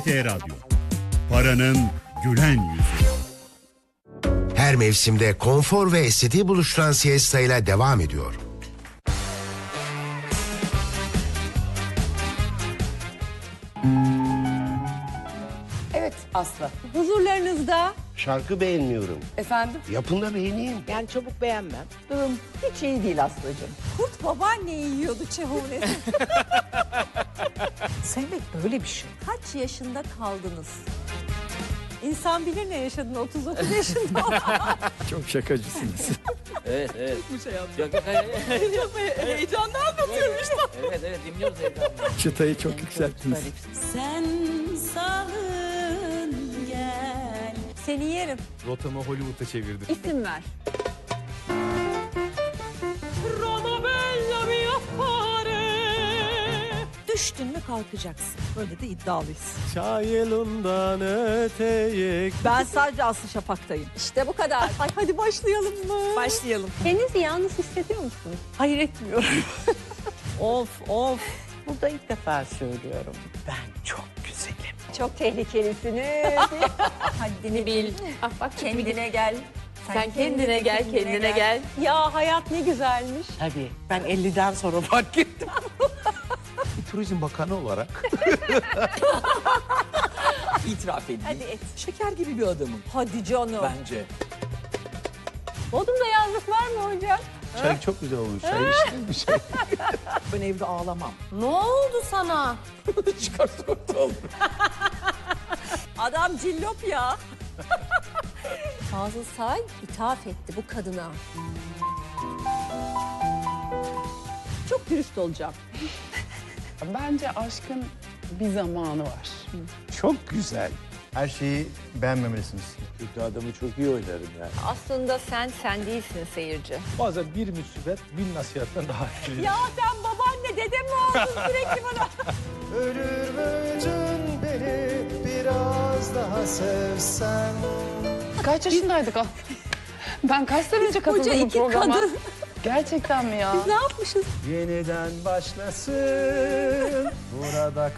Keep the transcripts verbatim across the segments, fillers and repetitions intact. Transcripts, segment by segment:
T Radyo. Paranın gülen yüzü. Her mevsimde konfor ve estetiği buluşturan siesta ile devam ediyor. Evet Aslı. Huzurlarınızda Şarkı beğenmiyorum. Efendim? Yapında beğeneyim. Yani çabuk beğenmem. Durum hiç iyi değil Aslı'cığım. kurt babaanneyi yiyordu Çehov. Sevmek böyle bir şey. Kaç yaşında kaldınız? İnsan bilir ne yaşadın otuz dokuz yaşında. Çok şakacısınız. Evet, evet. Bu şey yaptı. Yok yok hayır. hayır. Çok heyecanlı anlatıyorum işte. Evet, evet dinliyoruz heyecanla. Çıtayı çok yükselttiniz. Sen salın gel. Seni yerim. Rotamı Hollywood'a çevirdim. İsim ver. Roma bella mia fare. Düştün mü kalkacaksın. Böyle de iddialıyız. Çayelundan öteye. Ben sadece Aslı Şafak'tayım. İşte bu kadar. Ay hadi başlayalım mı? Başlayalım. Kendinizi yalnız hissediyor musunuz? Hayır etmiyorum. Of of. Burada ilk defa söylüyorum. Ben çok güzelim. Çok tehlikelisiniz. Haddini bil. Ah bak Kendine gel. Sen kendine gel, kendine gel. Ya hayat ne güzelmiş. Tabii. Ben elliden sonra fark ettim. Bir turizm bakanı olarak. İtiraf edeyim. Hadi et. Şeker gibi bir adamım Hadi canım. bence. Bodrum'da yazlık var mı hocam? Çay çok güzel olmuş. Çay içtim bir şey. Ben evde ağlamam. Ne oldu sana? Çıkar soktu olur. Adam cillop ya. Fazıl Say ithaf etti bu kadına. Çok dürüst olacağım. Bence aşkın bir zamanı var. Çok güzel. Her şeyi beğenmemelisiniz. Kötü adamı çok iyi oynarım yani. Aslında sen sen değilsin seyirci. Bazen bir müsibet bin nasihatten daha etkili. Ya sen babaanne dedem mi oldun sürekli bana? Ölür müydün beni biraz daha sevsen? Kaç yaşındaydık ah? Ben kaç sene önce Koca katıldım bu iki programa? kadın. Gerçekten mi ya? Biz ne yapmışız? Yeniden başlasın, burada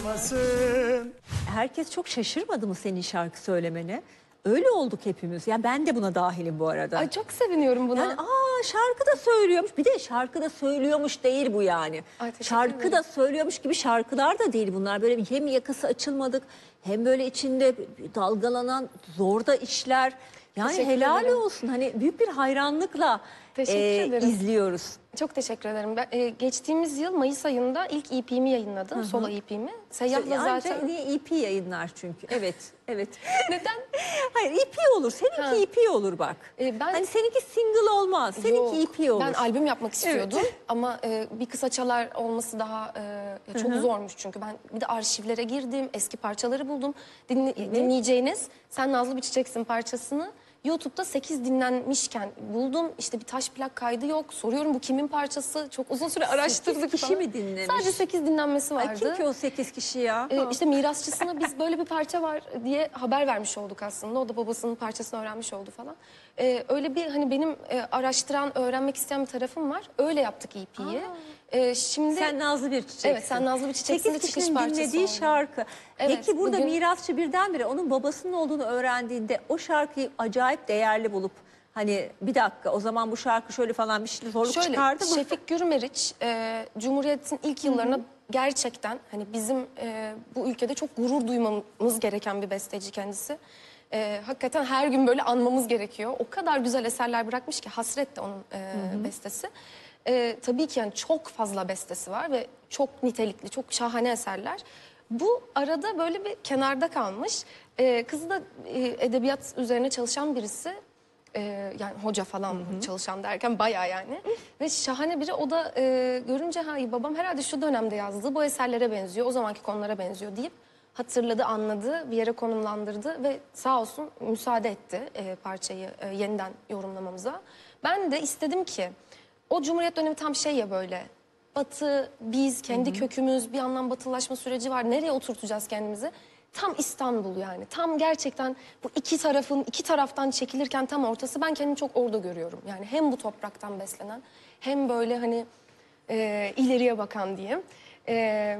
kalmasın. Herkes çok şaşırmadı mı senin şarkı söylemene? Öyle olduk hepimiz. Yani ben de buna dahilim bu arada. Ay çok seviniyorum buna. Yani aa şarkı da söylüyormuş. Bir de şarkı da söylüyormuş değil bu yani. Ay, teşekkür şarkı ederim. da söylüyormuş gibi şarkılar da değil bunlar. Böyle hem yakası açılmadık hem böyle içinde dalgalanan zor da işler. Yani Teşekkür helal ederim. olsun. Hani büyük bir hayranlıkla Teşekkür e, ederim. izliyoruz. Çok teşekkür ederim. Ben, e, geçtiğimiz yıl Mayıs ayında ilk E P'mi yayınladım. Solo E P'mi. Seyyah'la Anca zaten... niye E P yayınlar çünkü. Evet, evet. Neden? Hayır E P olur. Seninki Ha. E P olur bak. E, ben... Hani seninki single olmaz. Seninki Yok, E P olur. Ben albüm yapmak istiyordum Evet. ama e, bir kısa çalar olması daha e, ya çok zormuş çünkü ben bir de arşivlere girdim, eski parçaları buldum. Dinle, Dinleyeceğiniz Sen Nazlı Bir Çiçeksin parçasını YouTube'da sekiz dinlenmişken buldum. İşte bir taş plak kaydı yok. Soruyorum bu kimin parçası? Çok uzun süre araştırdık kişi falan. mi dinlemiş? Sadece sekiz dinlenmesi vardı. Ay kim ki o sekiz kişi ya? Ee, işte mirasçısına biz böyle bir parça var diye haber vermiş olduk aslında. O da babasının parçasını öğrenmiş oldu falan. Ee, öyle bir hani benim e, araştıran, öğrenmek isteyen bir tarafım var. Öyle yaptık E P'yi. Ee, şimdi Sen Nazlı Bir Çiçeksin. Evet, Sen Nazlı Bir Çiçeksin de Sekiz çıkış kişinin parçası dinlediği oldu. şarkı. Evet, Peki burada bugün- mirasçı birdenbire onun babasının olduğunu öğrendiğinde o şarkıyı acayip değerli bulup hani bir dakika o zaman bu şarkı şöyle falan bir şey zorluk Şöyle, çıkardı mı? Şefik Gürmeriç e, Cumhuriyet'in ilk yıllarına gerçekten hani bizim e, bu ülkede çok gurur duymamız gereken bir besteci kendisi. E, hakikaten her gün böyle anmamız gerekiyor. O kadar güzel eserler bırakmış ki Hasret de onun e, bestesi. E, tabii ki yani çok fazla bestesi var ve çok nitelikli, çok şahane eserler. Bu arada böyle bir kenarda kalmış. E, kızı da e, edebiyat üzerine çalışan birisi. Ee, yani hoca falan çalışan derken bayağı yani. Ve şahane biri o da e, görünce ha babam herhalde şu dönemde yazdığı bu eserlere benziyor, o zamanki konulara benziyor deyip hatırladı, anladı, bir yere konumlandırdı ve sağ olsun müsaade etti e, parçayı e, yeniden yorumlamamıza. Ben de istedim ki o Cumhuriyet dönemi tam şey ya böyle Batı, biz, kendi kökümüz, bir yandan batılaşma süreci var. Nereye oturtacağız kendimizi? Tam İstanbul yani. Tam gerçekten bu iki tarafın iki taraftan çekilirken tam ortası. Ben kendimi çok orada görüyorum. Yani hem bu topraktan beslenen hem böyle hani e, ileriye bakan diyeyim. E,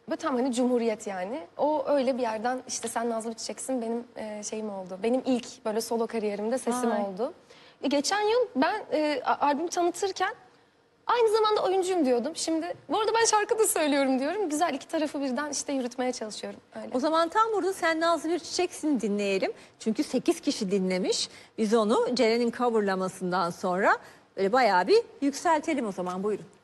Ve tam hani Cumhuriyet yani. O öyle bir yerden işte Sen Nazlı Bir Çiçeksin benim e, şeyim oldu. Benim ilk böyle solo kariyerimde sesim Vay. oldu. E, geçen yıl ben e, a- albüm tanıtırken aynı zamanda oyuncuyum diyordum. Şimdi bu arada ben şarkı da söylüyorum diyorum. Güzel, iki tarafı birden işte yürütmeye çalışıyorum. Öyle. O zaman tam burada Sen Nazlı Bir Çiçeksin dinleyelim. Çünkü sekiz kişi dinlemiş. Biz onu Ceren'in coverlamasından sonra böyle bayağı bir yükseltelim o zaman, buyurun.